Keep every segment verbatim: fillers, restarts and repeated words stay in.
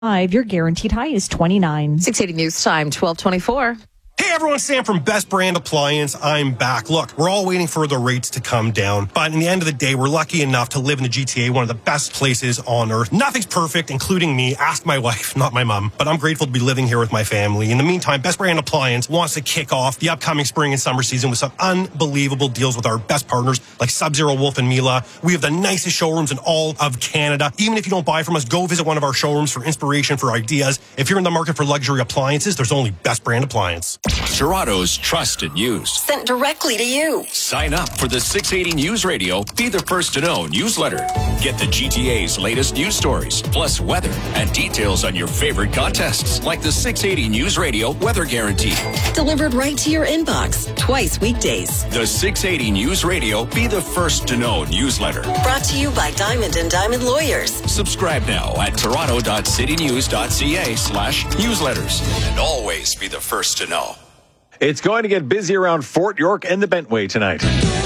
Your guaranteed high is twenty-nine. six eighty News Time, twelve twenty-four. Hey everyone, Sam from Best Brand Appliance. I'm back. Look, we're all waiting for the rates to come down, but in the end of the day, we're lucky enough to live in the G T A, one of the best places on earth. Nothing's perfect, including me. Ask my wife, not my mom, but I'm grateful to be living here with my family. In the meantime, Best Brand Appliance wants to kick off the upcoming spring and summer season with some unbelievable deals with our best partners like Sub-Zero, Wolf and Mila. We have the nicest showrooms in all of Canada. Even if you don't buy from us, go visit one of our showrooms for inspiration, for ideas. If you're in the market for luxury appliances, there's only Best Brand Appliance. Toronto's trusted news. Sent directly to you. Sign up for the six eighty News Radio Be the First to Know newsletter. Get the G T A's latest news stories, plus weather and details on your favorite contests, like the six eighty News Radio Weather Guarantee. Delivered right to your inbox, twice weekdays. The six eighty News Radio Be the First to Know newsletter. Brought to you by Diamond and Diamond Lawyers. Subscribe now at toronto.citynews.ca slash newsletters. And always be the first to know. It's going to get busy around Fort York and the Bentway tonight.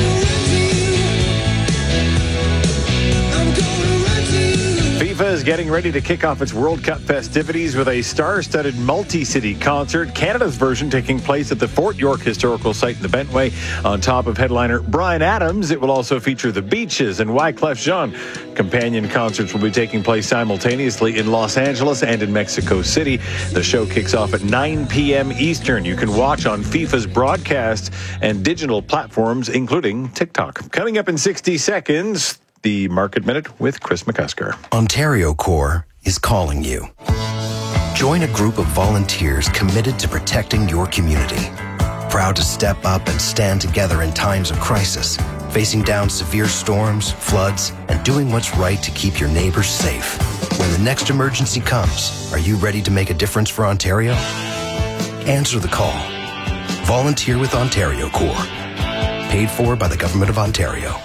FIFA is getting ready to kick off its World Cup festivities with a star-studded multi-city concert, Canada's version taking place at the Fort York Historical Site in the Bentway. On top of headliner Bryan Adams, it will also feature The Beaches and Wyclef Jean. Companion concerts will be taking place simultaneously in Los Angeles and in Mexico City. The show kicks off at nine p.m. Eastern. You can watch on FIFA's broadcast and digital platforms, including TikTok. Coming up in sixty seconds, the Market Minute with Chris McCusker. Ontario Corps is calling you. Join a group of volunteers committed to protecting your community. Proud to step up and stand together in times of crisis, facing down severe storms, floods, and doing what's right to keep your neighbors safe. When the next emergency comes, are you ready to make a difference for Ontario? Answer the call. Volunteer with Ontario Corps. Paid for by the Government of Ontario.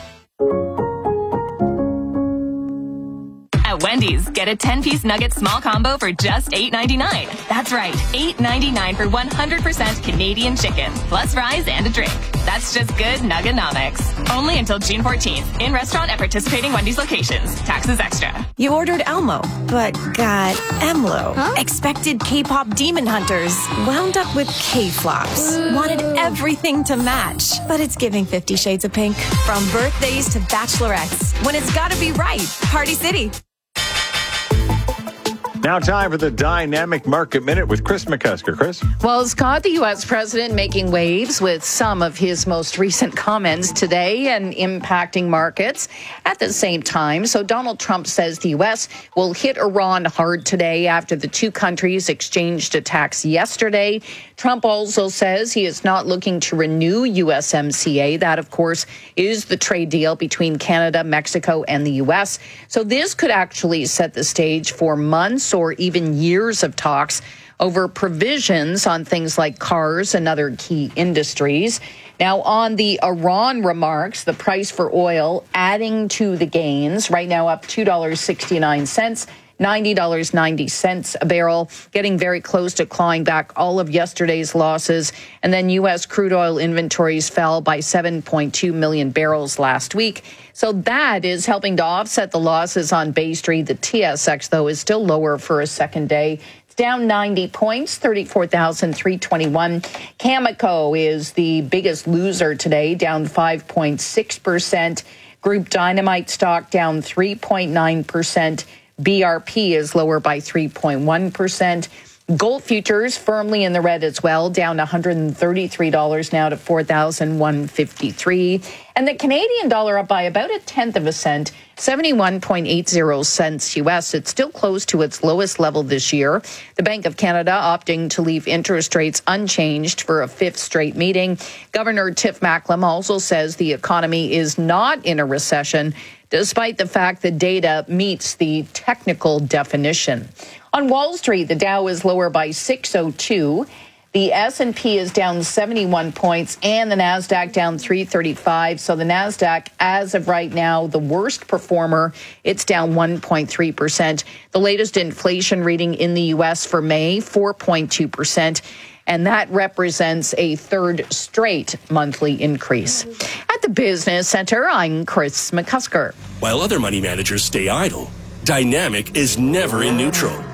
At Wendy's, get a ten-piece nugget small combo for just eight ninety-nine. That's right, eight ninety-nine for one hundred percent Canadian chicken, plus fries and a drink. That's just good Nuggonomics. Only until June fourteenth. In restaurant at participating Wendy's locations. Taxes extra. You ordered Elmo, but got Emlo. Huh? Expected K-pop demon hunters. Wound up with K-flops. Wanted everything to match, but it's giving Fifty Shades of Pink. From birthdays to bachelorettes. When it's gotta be right. Party City. Now time for the Dynamic Market Minute with Chris McCusker. Chris? Well, Scott, the U S president making waves with some of his most recent comments today and impacting markets at the same time. So Donald Trump says the U S will hit Iran hard today after the two countries exchanged attacks yesterday. Trump also says he is not looking to renew U S M C A. That, of course, is the trade deal between Canada, Mexico, and the U S. So this could actually set the stage for months or even years of talks over provisions on things like cars and other key industries. Now, on the Iran remarks, the price for oil adding to the gains, right now up two dollars and sixty-nine cents. ninety dollars and ninety cents a barrel, getting very close to clawing back all of yesterday's losses. And then U S crude oil inventories fell by seven point two million barrels last week. So that is helping to offset the losses on Bay Street. The T S X, though, is still lower for a second day. It's down ninety points, thirty-four thousand three hundred twenty-one. Cameco is the biggest loser today, down five point six percent. Group Dynamite stock down three point nine percent. B R P is lower by three point one percent. Gold futures firmly in the red as well, down one hundred thirty-three dollars now to four thousand one hundred fifty-three dollars. And the Canadian dollar up by about a tenth of a cent, seventy-one point eight zero cents U S. It's still close to its lowest level this year. The Bank of Canada opting to leave interest rates unchanged for a fifth straight meeting. Governor Tiff Macklem also says the economy is not in a recession, despite the fact the data meets the technical definition. On Wall Street, the Dow is lower by six oh two. The S and P is down seventy-one points and the NASDAQ down three thirty-five. So the NASDAQ, as of right now, the worst performer. It's down one point three percent. The latest inflation reading in the U S for May, four point two percent. And that represents a third straight monthly increase. At the Business Center, I'm Chris McCusker. While other money managers stay idle, Dynamic is never in neutral.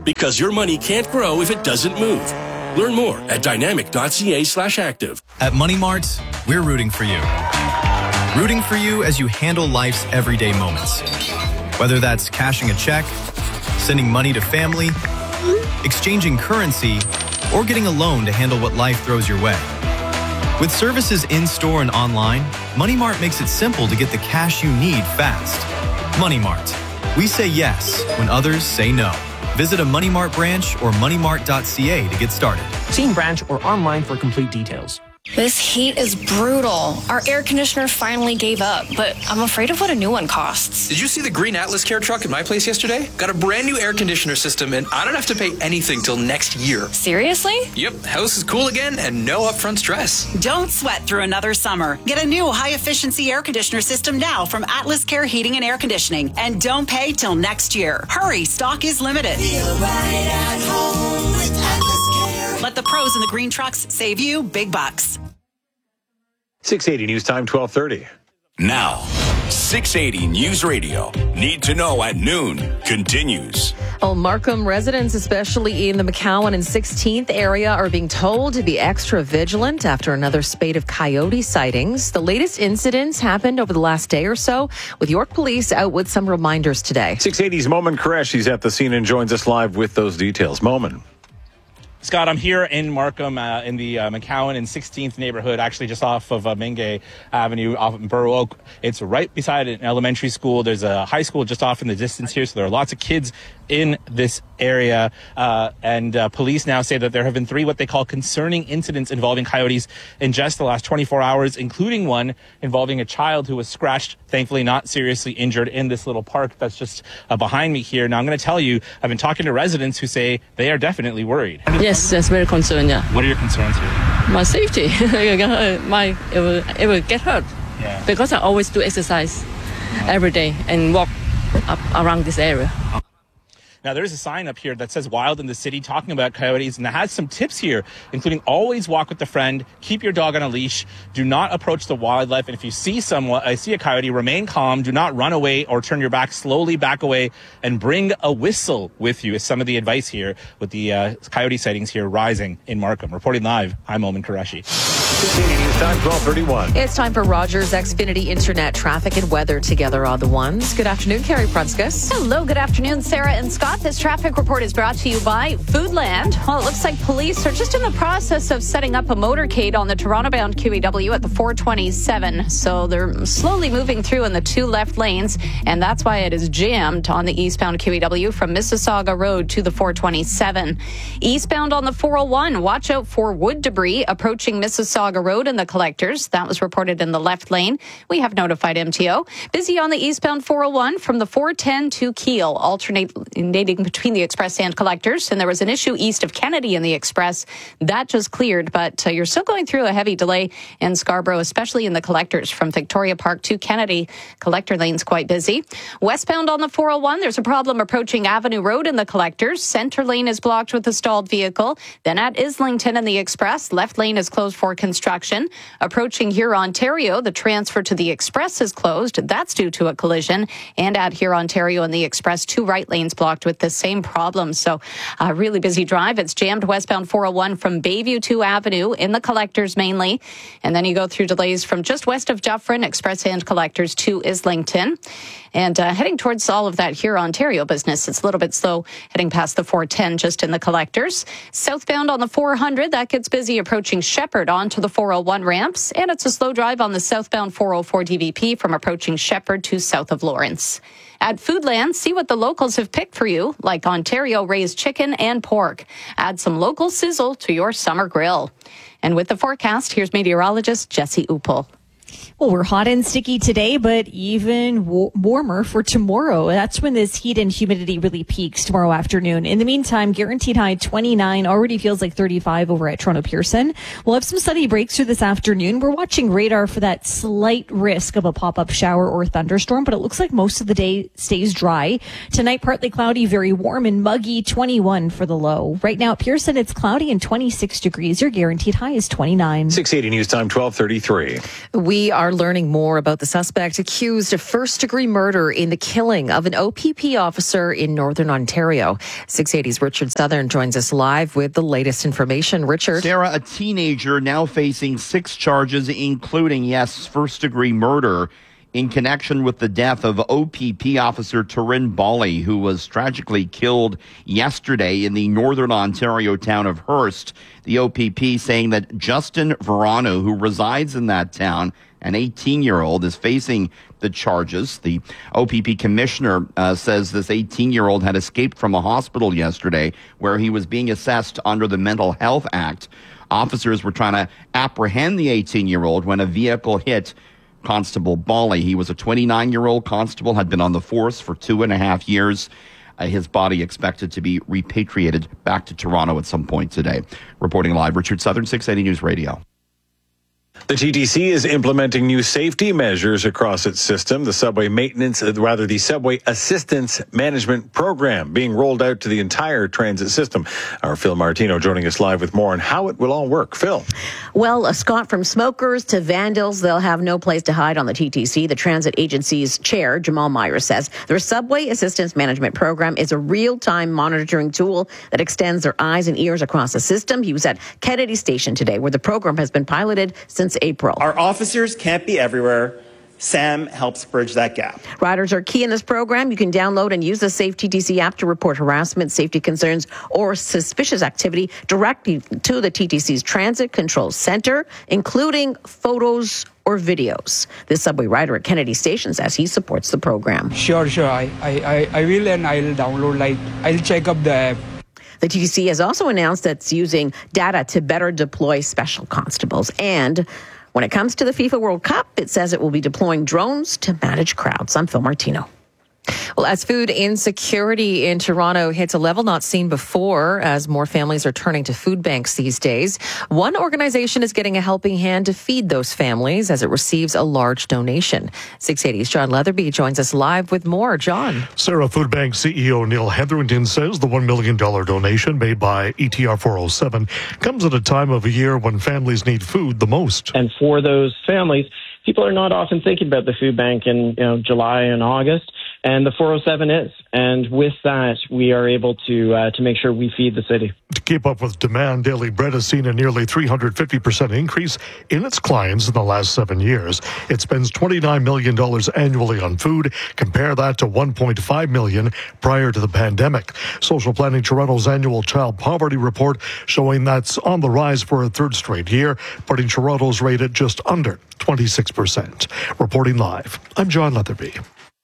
because your money can't grow if it doesn't move. Learn more at dynamic.ca slash active. At Money Mart, we're rooting for you. Rooting for you as you handle life's everyday moments. Whether that's cashing a check, sending money to family, exchanging currency, or getting a loan to handle what life throws your way. With services in-store and online, Money Mart makes it simple to get the cash you need fast. Money Mart. We say yes when others say no. Visit a Money Mart branch or money mart dot c a to get started. See in branch or online for complete details. This heat is brutal. Our air conditioner finally gave up, but I'm afraid of what a new one costs. Did you see the green Atlas Care truck at my place yesterday? Got a brand new air conditioner system, and I don't have to pay anything till next year. Seriously? Yep, house is cool again and no upfront stress. Don't sweat through another summer. Get a new high-efficiency air conditioner system now from Atlas Care Heating and Air Conditioning, and don't pay till next year. Hurry, stock is limited. Feel right at home with Atlas Care. Let the pros in the green trucks save you big bucks. six eighty News Time, twelve thirty. Now, six eighty News Radio. Need to know at noon continues. Well, Markham residents, especially in the McCowan and sixteenth area, are being told to be extra vigilant after another spate of coyote sightings. The latest incidents happened over the last day or so, with York Police out with some reminders today. six eighty's Momin Qureshi at the scene and joins us live with those details. Momin. Scott, I'm here in Markham uh, in the uh, McCowan and sixteenth neighborhood, actually just off of uh, Mingay Avenue, off of Burrow Oak. It's right beside an elementary school. There's a high school just off in the distance here, so there are lots of kids in this area. Uh, and uh, police now say that there have been three what they call concerning incidents involving coyotes in just the last twenty-four hours, including one involving a child who was scratched, thankfully not seriously injured, in this little park that's just uh, behind me here. Now, I'm going to tell you, I've been talking to residents who say they are definitely worried. Yes, that's very concerned, yeah. What are your concerns here? My safety. My, it will, it will get hurt. Yeah. Because I always do exercise every day and walk up around this area. Now, there's a sign up here that says Wild in the City, talking about coyotes, and it has some tips here, including always walk with a friend, keep your dog on a leash, do not approach the wildlife, and if you see someone, I see a coyote, remain calm, do not run away or turn your back, slowly back away, and bring a whistle with you is some of the advice here with the uh, coyote sightings here rising in Markham. Reporting live, I'm Momin Qureshi. six eighty News Time, twelve thirty-one. It's time for Rogers Xfinity Internet traffic and weather together on the ones. Good afternoon, Carrie Prunskis. Hello, good afternoon, Sarah and Scott. This traffic report is brought to you by Foodland. Well, it looks like police are just in the process of setting up a motorcade on the Toronto-bound Q E W at the four twenty-seven. So they're slowly moving through in the two left lanes, and that's why it is jammed on the eastbound Q E W from Mississauga Road to the four twenty-seven. Eastbound on the four oh one, watch out for wood debris approaching Mississauga Road and the collectors. That was reported in the left lane. We have notified M T O. Busy on the eastbound four oh one from the four ten to Kiel, alternating between the express and collectors. And there was an issue east of Kennedy in the express. That just cleared, but uh, you're still going through a heavy delay in Scarborough, especially in the collectors from Victoria Park to Kennedy. Collector lane's quite busy. Westbound on the four oh one, there's a problem approaching Avenue Road in the collectors. Center lane is blocked with a stalled vehicle. Then at Islington in the express, left lane is closed for construction. Approaching here, Ontario, the transfer to the express is closed. That's due to a collision. And at here, Ontario in the express, two right lanes blocked with the same problem. So a really busy drive. It's jammed westbound four oh one from Bayview to Avenue in the collectors mainly. And then you go through delays from just west of Dufferin, express and collectors to Islington. And uh, heading towards all of that here, Ontario business, it's a little bit slow heading past the four ten just in the collectors. Southbound on the four hundred, that gets busy approaching Shepherd onto the four oh one ramps. And it's a slow drive on the southbound four oh four D V P from approaching Shepherd to south of Lawrence. At Foodland, see what the locals have picked for you, like Ontario raised chicken and pork. Add some local sizzle to your summer grill. And with the forecast, here's meteorologist Jesse Uppel. Well, we're hot and sticky today, but even w- warmer for tomorrow. That's when this heat and humidity really peaks tomorrow afternoon. In the meantime, guaranteed high twenty-nine, already feels like thirty-five over at Toronto Pearson. We'll have some sunny breaks through this afternoon. We're watching radar for that slight risk of a pop-up shower or thunderstorm, but it looks like most of the day stays dry. Tonight, partly cloudy, very warm and muggy, twenty-one for the low. Right now at Pearson, it's cloudy and twenty-six degrees. Your guaranteed high is twenty-nine. six eighty News Time, twelve thirty-three. We We are learning more about the suspect accused of first-degree murder in the killing of an O P P officer in Northern Ontario. six eighty's Richard Southern joins us live with the latest information. Richard. Sarah, a teenager now facing six charges, including, yes, first-degree murder in connection with the death of O P P officer Taryn Bali, who was tragically killed yesterday in the Northern Ontario town of Hearst. The O P P saying that Justin Verano, who resides in that town, an eighteen-year-old, is facing the charges. The O P P commissioner uh, says this eighteen-year-old had escaped from a hospital yesterday where he was being assessed under the Mental Health Act. Officers were trying to apprehend the eighteen-year-old when a vehicle hit Constable Bali. He was a twenty-nine-year-old constable, had been on the force for two and a half years. Uh, his body expected to be repatriated back to Toronto at some point today. Reporting live, Richard Southern, six eighty News Radio. The T T C is implementing new safety measures across its system. The subway maintenance, uh, rather the subway assistance management program being rolled out to the entire transit system. Our Phil Martino joining us live with more on how it will all work. Phil. Well, uh, Scott, from smokers to vandals, they'll have no place to hide on the T T C. The transit agency's chair, Jamal Meyer, says their subway assistance management program is a real-time monitoring tool that extends their eyes and ears across the system. He was at Kennedy Station today, where the program has been piloted since April. Our officers can't be everywhere. SAM helps bridge that gap. Riders are key in this program. You can download and use the Safe T T C app to report harassment, safety concerns, or suspicious activity directly to the T T C's Transit Control Center, including photos or videos. This subway rider at Kennedy Station says he supports the program. Sure, sure. I, I, I will, and I'll download, like, I'll check up the app. The T T C has also announced that it's using data to better deploy special constables. And when it comes to the FIFA World Cup, it says it will be deploying drones to manage crowds. I'm Phil Martino. Well, as food insecurity in Toronto hits a level not seen before, as more families are turning to food banks these days, one organization is getting a helping hand to feed those families as it receives a large donation. six eighty's John Leatherby joins us live with more. John. Sarah, Food Bank C E O Neil Hetherington says the one million dollars donation made by E T R four oh seven comes at a time of a year when families need food the most. And for those families, people are not often thinking about the food bank in you know, July and August. And the four oh seven is. And with that, we are able to uh, to make sure we feed the city. To keep up with demand, Daily Bread has seen a nearly three hundred fifty percent increase in its clients in the last seven years. It spends twenty-nine million dollars annually on food. Compare that to one point five million dollars prior to the pandemic. Social Planning Toronto's annual child poverty report showing that's on the rise for a third straight year, putting Toronto's rate at just under twenty-six percent. Reporting live, I'm John Leatherby.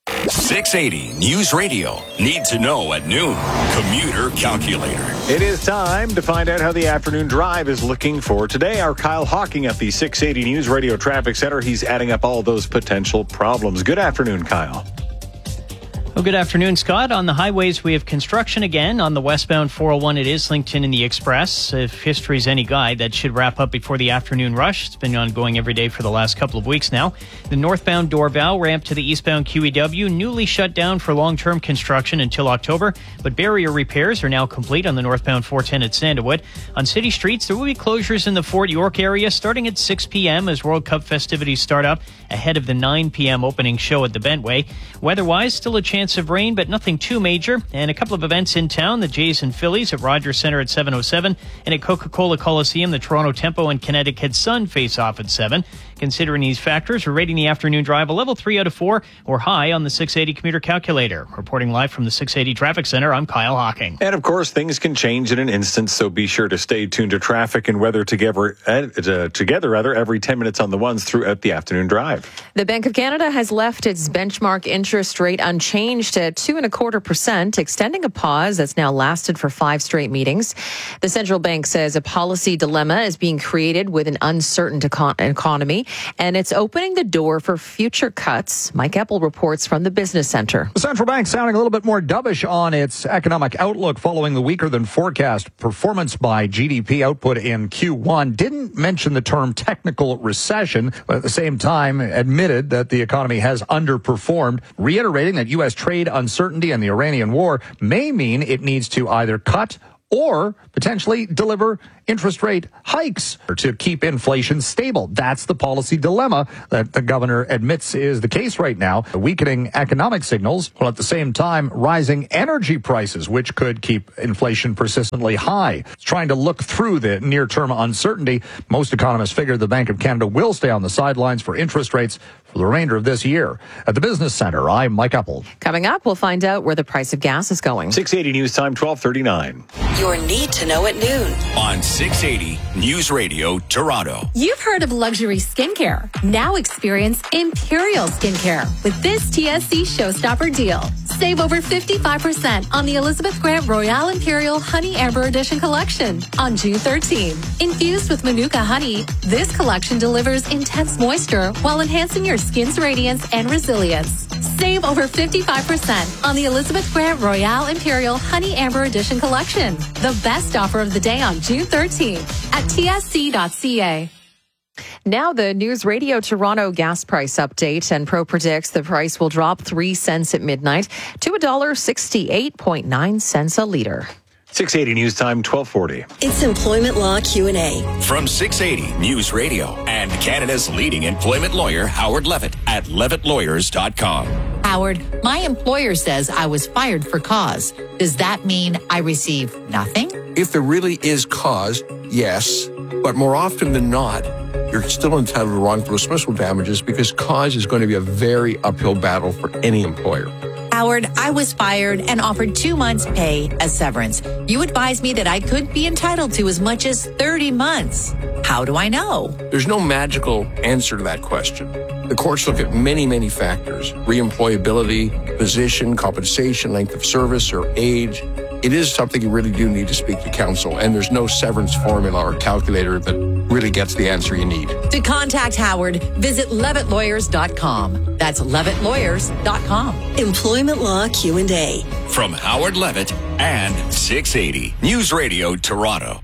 six eighty News Radio. Need to know at noon. Commuter Calculator. It is time to find out how the afternoon drive is looking for today. Our Kyle Hawking at the six eighty News Radio Traffic Center. He's adding up all those potential problems. Good afternoon, Kyle. Well, good afternoon, Scott. On the highways, we have construction again. On the westbound four oh one at Islington in the Express. If history's any guide, that should wrap up before the afternoon rush. It's been ongoing every day for the last couple of weeks now. The northbound Dorval ramp to the eastbound Q E W newly shut down for long-term construction until October, but barrier repairs are now complete on the northbound four ten at Sandalwood. On city streets, there will be closures in the Fort York area starting at six p.m. as World Cup festivities start up ahead of the nine p.m. opening show at the Bentway. Weather-wise, still a chance of rain, but nothing too major. And a couple of events in town, the Jays and Phillies at Rogers Center at seven oh seven, and at Coca-Cola Coliseum, the Toronto Tempo and Connecticut Sun face off at seven. Considering these factors, we're rating the afternoon drive a level three out of four or high on the six eighty commuter calculator. Reporting live from the six eighty Traffic Center, I'm Kyle Hawking. And of course, things can change in an instant, so be sure to stay tuned to traffic and weather together, uh, together rather, every ten minutes on the ones throughout the afternoon drive. The Bank of Canada has left its benchmark interest rate unchanged at two and a quarter percent, extending a pause that's now lasted for five straight meetings. The central bank says a policy dilemma is being created with an uncertain econ- economy, and it's opening the door for future cuts. Mike Eppel reports from the Business Center. The central bank sounding a little bit more dovish on its economic outlook following the weaker than forecast performance by G D P output in Q one. Didn't mention the term technical recession, but at the same time admitted that the economy has underperformed, reiterating that U S trade uncertainty and the Iranian war may mean it needs to either cut or potentially deliver interest rate hikes to keep inflation stable. That's the policy dilemma that the governor admits is the case right now. Weakening economic signals, while at the same time rising energy prices, which could keep inflation persistently high. It's trying to look through the near-term uncertainty. Most economists figure the Bank of Canada will stay on the sidelines for interest rates for the remainder of this year. At the Business Center, I'm Mike Uppel. Coming up, we'll find out where the price of gas is going. six eighty News Time, twelve thirty-nine. Your need to know at noon. On six eighty News Radio Toronto. You've heard of luxury skincare. Now experience Imperial Skincare with this T S C Showstopper deal. Save over fifty-five percent on the Elizabeth Grant Royale Imperial Honey Amber Edition collection on June thirteenth. Infused with Manuka honey, this collection delivers intense moisture while enhancing your skin's radiance and resilience. Save over fifty-five percent on the Elizabeth Grant Royale Imperial Honey Amber Edition collection. The best offer of the day on June thirteenth at T S C dot C A. Now the News Radio Toronto gas price update, and Pro predicts the price will drop three cents at midnight to one dollar sixty-eight point nine cents a litre. six eighty News Time, twelve forty. It's Employment Law Q and A. From six eighty News Radio and Canada's leading employment lawyer, Howard Levitt at levitt lawyers dot com. Howard, my employer says I was fired for cause. Does that mean I receive nothing? If there really is cause, yes. But more often than not, you're still entitled to wrongful dismissal damages because cause is going to be a very uphill battle for any employer. Howard, I was fired and offered two months' pay as severance. You advised me that I could be entitled to as much as thirty months. How do I know? There's no magical answer to that question. The courts look at many, many factors: reemployability, position, compensation, length of service, or age. It is something you really do need to speak to counsel, and there's no severance formula or calculator that really gets the answer you need. To contact Howard, visit levitt lawyers dot com. That's levitt lawyers dot com. Employment Law Q and A. From Howard Levitt and six eighty News Radio Toronto.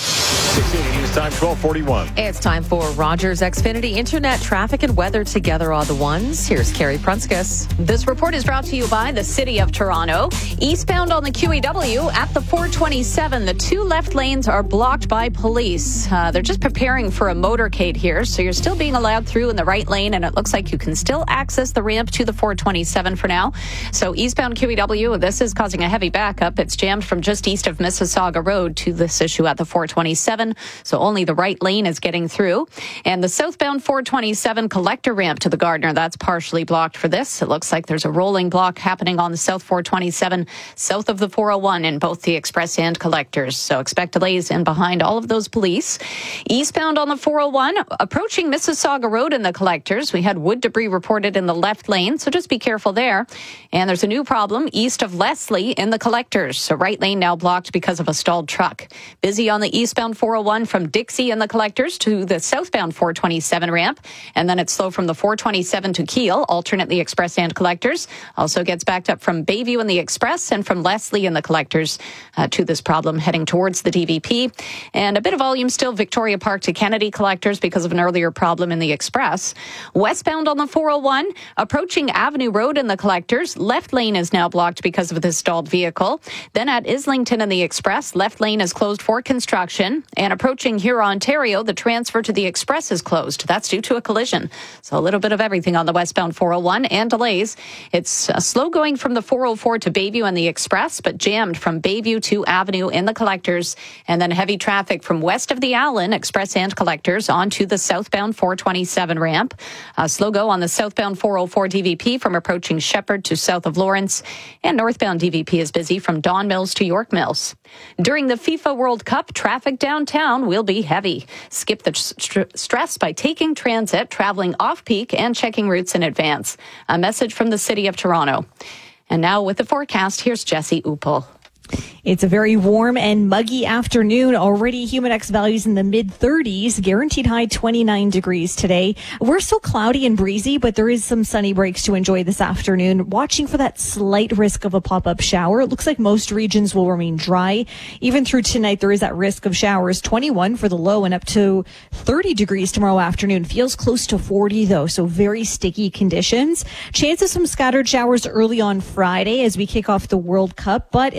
six eighty News Time, twelve forty-one. It's time for Rogers Xfinity Internet Traffic and Weather Together Are the Ones. Here's Carrie Prunskis. This report is brought to you by the City of Toronto. Eastbound on the Q E W at the four twenty-seven, the two left lanes are blocked by police. Uh, they're just preparing for a motorcade here, so you're still being allowed through in the right lane, and it looks like you can still access the ramp to the four twenty-seven for now. So eastbound Q E W, this is causing a heavy backup. It's jammed from just east of Mississauga Road to this issue at the four twenty-seven, so only the right lane is getting through. And the southbound four twenty-seven collector ramp to the Gardner, that's partially blocked for this. It looks like there's a rolling block happening on the south four twenty-seven, south of the four oh one in both the express and collectors. So expect delays in behind all of those police. Eastbound on the four oh one, approaching Mississauga Road in the collectors, we had wood debris reported in the left lane, so just be careful there. And there's a new problem east of Leslie in the collectors. So right lane now blocked because of a stalled truck. Busy on the eastbound four oh one from Dixie in the collectors to the southbound four twenty-seven ramp. And then it's slow from the four twenty-seven to Keele, alternate the express and collectors. Also gets backed up from Bayview in the express and from Leslie in the collectors uh, to this problem heading towards the D V P. And a bit of volume still Victoria Park to Kennedy collectors because of an earlier problem in the express. Westbound on the four oh one, approaching Avenue Road in the collectors. Left lane is now blocked because of this stalled vehicle. Then at Islington in the express, left lane is closed for construction. And approaching Huron, Ontario, the transfer to the express is closed. That's due to a collision. So a little bit of everything on the westbound four oh one and delays. It's uh, slow going from the four oh four to Bayview and the express, but jammed from Bayview to Avenue in the collectors. And then heavy traffic from west of the Allen, express and collectors, onto the southbound four twenty-seven ramp. Uh, slow go on the southbound four oh four D V P from approaching Shepherd to south of Lawrence. And northbound D V P is busy from Don Mills to York Mills. During the FIFA World Cup, traffic downtown will be heavy. Skip the st- stress by taking transit, traveling off-peak, and checking routes in advance. A message from the City of Toronto. And now with the forecast, here's Jesse Uppel. It's a very warm and muggy afternoon. Already Humidex values in the mid thirties, guaranteed high twenty-nine degrees today. We're still cloudy and breezy, but there is some sunny breaks to enjoy this afternoon. Watching for that slight risk of a pop-up shower. It looks like most regions will remain dry. Even through tonight, there is that risk of showers. twenty-one for the low and up to thirty degrees tomorrow afternoon. Feels close to forty though, so very sticky conditions. Chance of some scattered showers early on Friday as we kick off the World Cup, but it looks like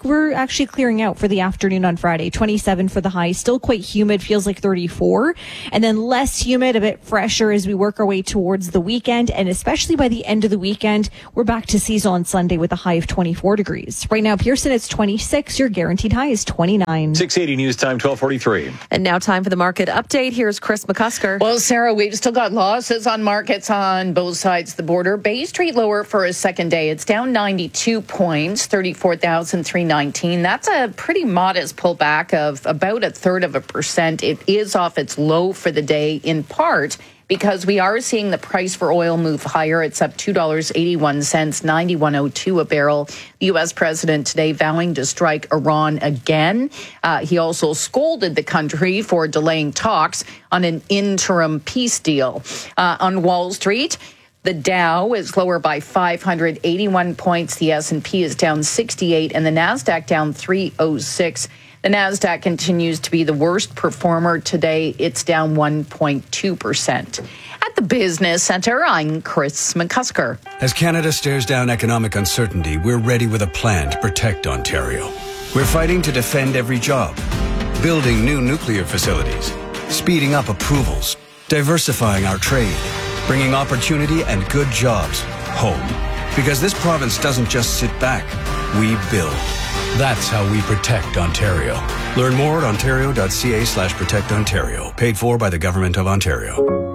we're actually clearing out for the afternoon on Friday. twenty-seven for the high. Still quite humid. Feels like thirty-four. And then less humid, a bit fresher as we work our way towards the weekend. And especially by the end of the weekend, we're back to seasonal on Sunday with a high of twenty-four degrees. Right now, Pearson, it's twenty-six. Your guaranteed high is twenty-nine. six eighty News Time, twelve forty-three. And now time for the market update. Here's Chris McCusker. Well, Sarah, we've still got losses on markets on both sides of the border. Bay Street lower for a second day. It's down ninety-two points, thirty-four thousand three hundred nineteen. That's a pretty modest pullback of about a third of a percent. It is off its low for the day, in part because we are seeing the price for oil move higher. It's up two dollars and eighty-one cents, ninety-one oh two a barrel. The U S president today vowing to strike Iran again. Uh, he also scolded the country for delaying talks on an interim peace deal. Uh, on Wall Street, the Dow is lower by five hundred eighty-one points. The S and P is down sixty-eight, and the NASDAQ down three oh six. The NASDAQ continues to be the worst performer today. It's down one point two percent. At the Business Center, I'm Chris McCusker. As Canada stares down economic uncertainty, we're ready with a plan to protect Ontario. We're fighting to defend every job, building new nuclear facilities, speeding up approvals, diversifying our trade, bringing opportunity and good jobs home. Because this province doesn't just sit back, we build. That's how we protect Ontario. Learn more at ontario.ca slash protect Ontario. Paid for by the Government of Ontario.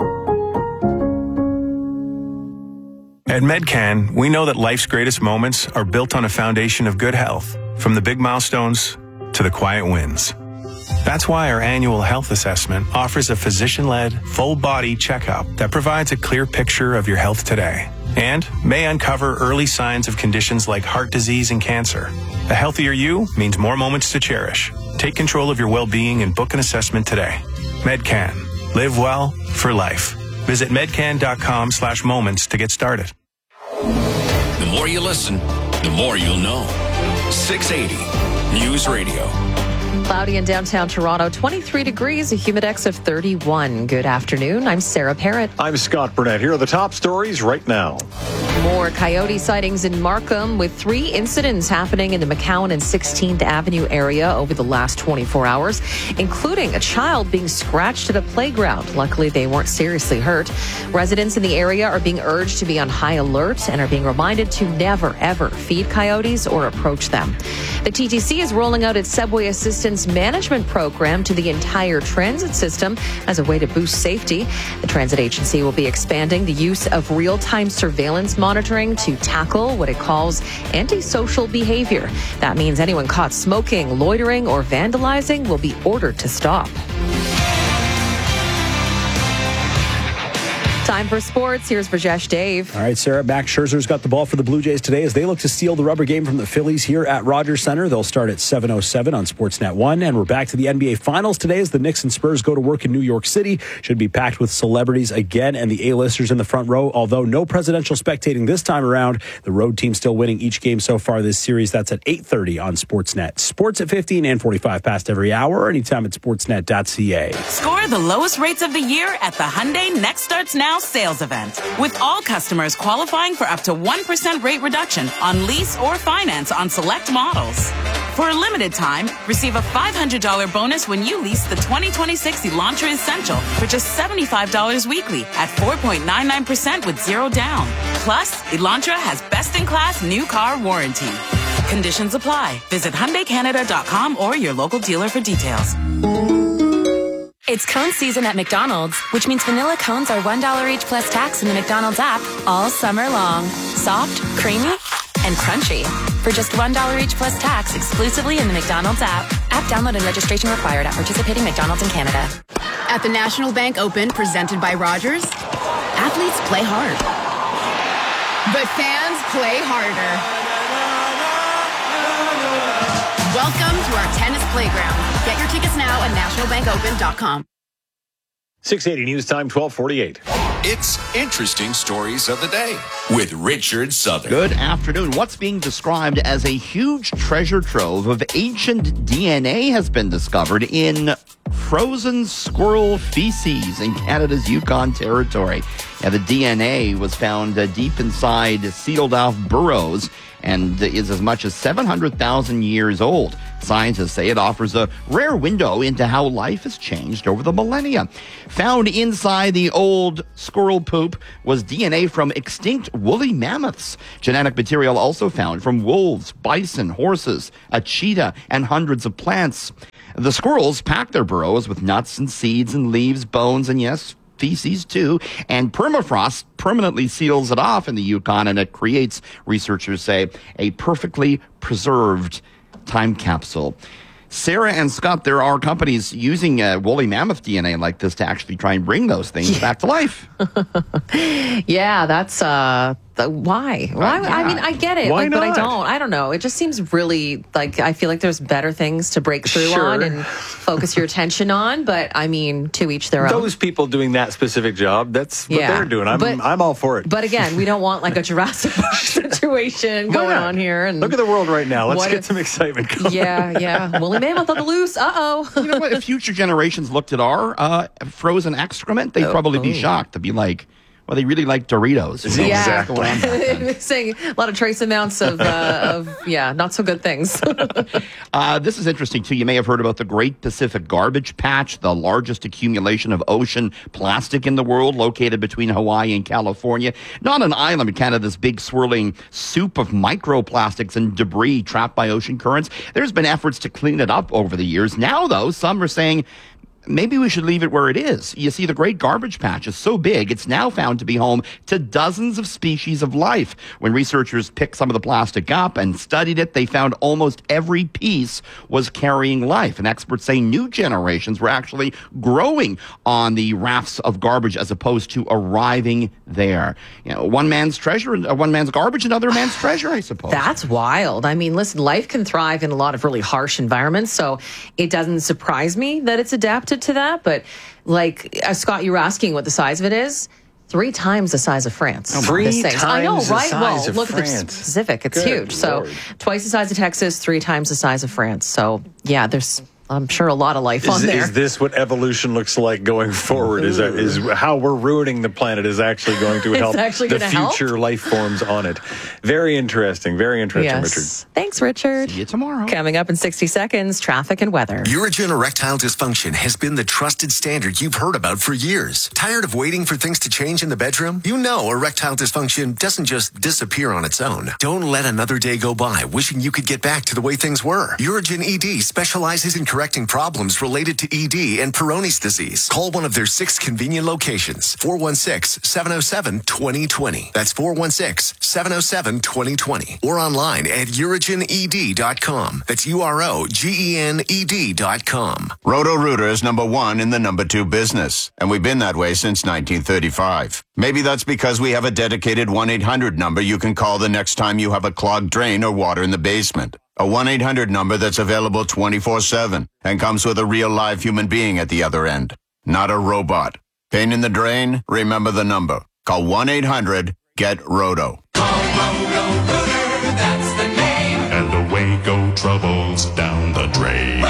At Medcan, we know that life's greatest moments are built on a foundation of good health, from the big milestones to the quiet wins. That's why our annual health assessment offers a physician-led, full-body checkup that provides a clear picture of your health today and may uncover early signs of conditions like heart disease and cancer. A healthier you means more moments to cherish. Take control of your well-being and book an assessment today. Medcan. Live well for life. Visit medcan.com slash moments to get started. The more you listen, the more you'll know. six eighty News Radio. Cloudy in downtown Toronto, twenty-three degrees, a humidex of thirty-one. Good afternoon. I'm Sarah Parrott. I'm Scott Burnett. Here are the top stories right now. More coyote sightings in Markham, with three incidents happening in the McCowan and sixteenth Avenue area over the last twenty-four hours, including a child being scratched at a playground. Luckily, they weren't seriously hurt. Residents in the area are being urged to be on high alert and are being reminded to never, ever feed coyotes or approach them. The T T C is rolling out its subway assistance management program to the entire transit system as a way to boost safety. The transit agency will be expanding the use of real-time surveillance monitoring to tackle what it calls antisocial behavior. That means anyone caught smoking, loitering, or vandalizing will be ordered to stop. Time for sports. Here's Rajesh Dave. All right, Sarah. Max Scherzer's got the ball for the Blue Jays today as they look to steal the rubber game from the Phillies here at Rogers Center. They'll start at seven oh seven on Sportsnet one. And we're back to the N B A Finals today as the Knicks and Spurs go to work in New York City. Should be packed with celebrities again and the A-listers in the front row. Although no presidential spectating this time around, the road team still winning each game so far this series. That's at eight thirty on Sportsnet. Sports at fifteen and forty-five past every hour, or anytime at sportsnet dot c a. Score the lowest rates of the year at the Hyundai Next Starts Now sales event, with all customers qualifying for up to one percent rate reduction on lease or finance on select models. For a limited time, receive a five hundred dollars bonus when you lease the twenty twenty-six Elantra Essential for just seventy-five dollars weekly at four point nine nine percent with zero down. Plus, Elantra has best-in-class new car warranty. Conditions apply. Visit Hyundai Canada dot com or your local dealer for details. It's cone season at McDonald's, which means vanilla cones are one dollar each plus tax in the McDonald's app all summer long. Soft, creamy, and crunchy. For just one dollar each plus tax exclusively in the McDonald's app. App download and registration required at participating McDonald's in Canada. At the National Bank Open, presented by Rogers, athletes play hard, but fans play harder. Welcome to our tennis playground. Get your tickets now at national bank open dot com. six eighty News Time, twelve forty-eight. It's Interesting Stories of the Day with Richard Southern. Good afternoon. What's being described as a huge treasure trove of ancient D N A has been discovered in frozen squirrel feces in Canada's Yukon Territory. Now, the D N A was found uh, deep inside sealed-off burrows, and is as much as seven hundred thousand years old. Scientists say it offers a rare window into how life has changed over the millennia. Found inside the old squirrel poop was D N A from extinct woolly mammoths. Genetic material also found from wolves, bison, horses, a cheetah, and hundreds of plants. The squirrels pack their burrows with nuts and seeds and leaves, bones, and yes, feces too, and permafrost permanently seals it off in the Yukon, and it creates, researchers say, a perfectly preserved time capsule. Sarah and Scott, there are companies using uh, woolly mammoth D N A like this to actually try and bring those things yeah. back to life. yeah, that's uh, the, why? Why? Uh, yeah. I mean, I get it, Why like, but I not? don't. I don't know. It just seems really like I feel like there's better things to break through Sure. on and focus your attention on. But I mean, to each their own. Those people doing that specific job, that's what Yeah. they're doing. I'm, But- I'm all for it. But again, we don't want like a Jurassic Park situation Why going not? on here. And Look at the world right now. Let's what get if- some excitement going. Yeah, yeah. Woolly mammoth on the loose. Uh oh. You know what? If future generations looked at our uh, frozen excrement, they'd Oh, probably be oh. shocked to be like, well, they really like Doritos. You know, Yeah, what's going on back then? saying a lot of trace amounts of, uh, of yeah, not so good things. Uh, this is interesting, too. You may have heard about the Great Pacific Garbage Patch, the largest accumulation of ocean plastic in the world, located between Hawaii and California. Not an island, but kind of this big swirling soup of microplastics and debris trapped by ocean currents. There's been efforts to clean it up over the years. Now, though, some are saying maybe we should leave it where it is. You see, the Great Garbage Patch is so big, it's now found to be home to dozens of species of life. When researchers picked some of the plastic up and studied it, they found almost every piece was carrying life. And experts say new generations were actually growing on the rafts of garbage as opposed to arriving there. You know, one man's treasure, uh, one man's garbage, another man's treasure, I suppose. That's wild. I mean, listen, life can thrive in a lot of really harsh environments, so it doesn't surprise me that it's adapted to that. But like, uh, Scott, you were asking what the size of it is. Three times the size of France. Oh, three This thing. I know, times the right? size Well, of look at the France. Pacific. It's Good huge. Lord. So twice the size of Texas, three times the size of France. So yeah, there's, I'm sure, a lot of life Is, on there. is this what evolution looks like going forward? Is that, is how we're ruining the planet is actually going to It's help actually the gonna help? future life forms on it. Very interesting. Very interesting, Yes. Richard. Thanks, Richard. See you tomorrow. Coming up in sixty seconds, traffic and weather. Urigen erectile dysfunction has been the trusted standard you've heard about for years. Tired of waiting for things to change in the bedroom? You know erectile dysfunction doesn't just disappear on its own. Don't let another day go by wishing you could get back to the way things were. Urigen E D specializes in correcting problems related to E D and Peyronie's disease. Call one of their six convenient locations. four one six, seven oh seven, two oh two oh. That's four one six, seven oh seven, two oh two oh. Or online at urigen e d dot com. That's U R O G E N E D dot com. Roto-Rooter is number one in the number two business, and we've been that way since nineteen thirty-five. Maybe that's because we have a dedicated one eight hundred number you can call the next time you have a clogged drain or water in the basement. A one eight hundred number that's available twenty-four seven and comes with a real live human being at the other end, not a robot. Pain in the drain? Remember the number. Call one eight hundred, get roto. That's the name. And away go troubles down the drain.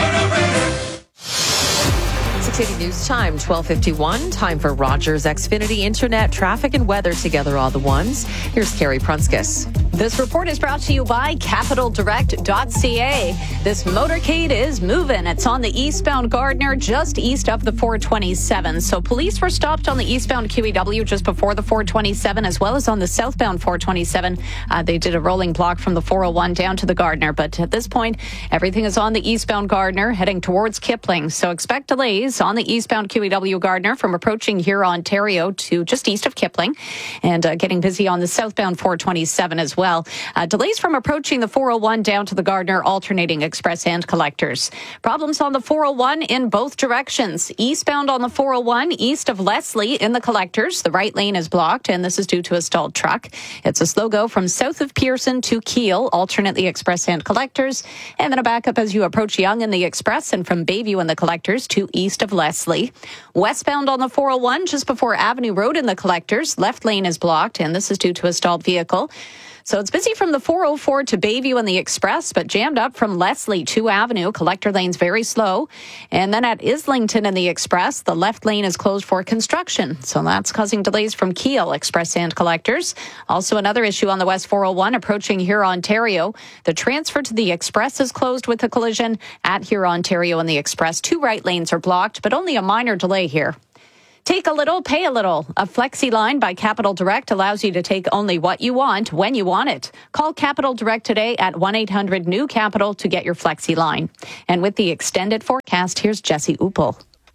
six eighty News Time, twelve fifty-one. Time for Rogers Xfinity Internet, traffic and weather together all the ones. Here's Carrie Prunskis. This report is brought to you by capital direct dot c a. This motorcade is moving. It's on the eastbound Gardner, just east of the four twenty-seven. So police were stopped on the eastbound Q E W just before the four twenty-seven, as well as on the southbound four twenty-seven. Uh, they did a rolling block from the four oh one down to the Gardner. But at this point, everything is on the eastbound Gardner, heading towards Kipling. So expect delays on the eastbound Q E W Gardner from approaching here, Ontario, to just east of Kipling, and uh, getting busy on the southbound four twenty-seven as well. Uh, delays from approaching the four oh one down to the Gardner, alternating express and collectors. Problems on the four oh one in both directions. Eastbound on the four oh one, east of Leslie in the collectors. The right lane is blocked, and this is due to a stalled truck. It's a slow go from south of Pearson to Kiel, alternately express and collectors. And then a backup as you approach Yonge in the express, and from Bayview in the collectors to east of Leslie. Westbound on the four oh one, just before Avenue Road in the collectors. Left lane is blocked, and this is due to a stalled vehicle. So it's busy from the four oh four to Bayview and the Express, but jammed up from Leslie to Avenue. Collector lane's very slow. And then at Islington and the Express, the left lane is closed for construction. So that's causing delays from Kiel Express and collectors. Also another issue on the West four oh one approaching here, Ontario. The transfer to the Express is closed with a collision at here, Ontario and the Express. Two right lanes are blocked, but only a minor delay here. Take a little, pay a little. A Flexi line by Capital Direct allows you to take only what you want when you want it. Call Capital Direct today at one eight hundred new capital to get your Flexi line. And with the extended forecast, here's Jesse Upel.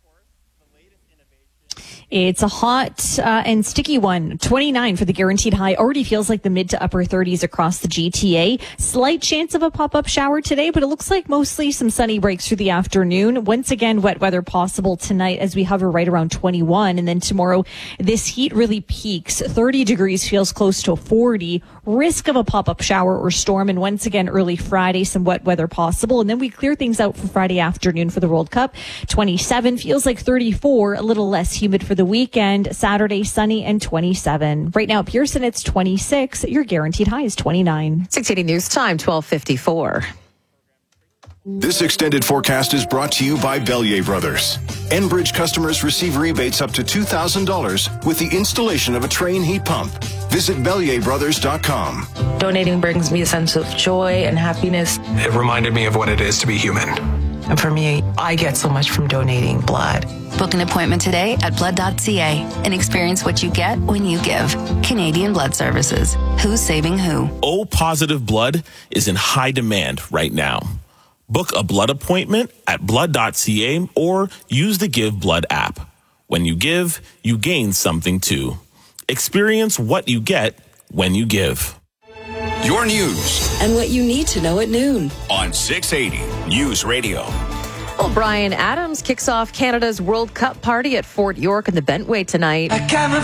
It's a hot uh, and sticky one. twenty-nine for the guaranteed high. Already feels like the mid to upper thirties across the G T A. Slight chance of a pop-up shower today, but it looks like mostly some sunny breaks through the afternoon. Once again, wet weather possible tonight as we hover right around twenty-one. And then tomorrow, this heat really peaks. thirty degrees feels close to forty. Risk of a pop-up shower or storm. And once again, early Friday, some wet weather possible. And then we clear things out for Friday afternoon for the World Cup. twenty-seven feels like thirty-four, a little less humid for the weekend. Saturday, sunny and twenty-seven. Right now at Pearson, it's twenty-six. Your guaranteed high is twenty-nine. six eighty News Time, twelve fifty-four. This extended forecast is brought to you by Bellier Brothers. Enbridge customers receive rebates up to two thousand dollars with the installation of a Train heat pump. Visit Bellier Brothers dot com. Donating brings me a sense of joy and happiness. It reminded me of what it is to be human. And for me, I get so much from donating blood. Book an appointment today at blood dot c a and experience what you get when you give. Canadian Blood Services. Who's saving who? O-positive blood is in high demand right now. Book a blood appointment at blood dot c a or use the Give Blood app. When you give, you gain something too. Experience what you get when you give. Your news And what you need to know at noon. on six eighty News Radio. Well, Bryan Adams kicks off Canada's World Cup party at Fort York in the Bentway tonight.